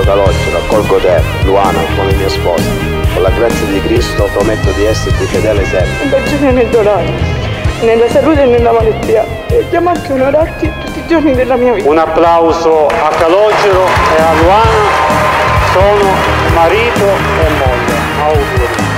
Calogero, accolgo te, Luana, come mia sposa. Con la grazia di Cristo prometto di esserti fedele sempre. In ragione nel dolore, nella salute e nella malattia. E chiamo anche onorarti tutti i giorni della mia vita. Un applauso a Calogero e a Luana, sono marito e moglie. Auguri.